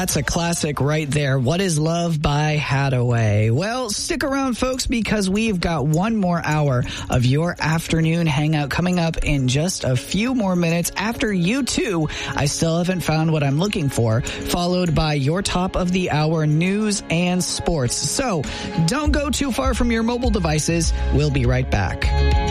That's a classic right there. What is Love by Hadaway? Well, stick around, folks, because we've got one more hour of your afternoon hangout coming up in just a few more minutes. After you two, I still haven't found what I'm looking for, followed by your top of the hour news and sports. So don't go too far from your mobile devices. We'll be right back.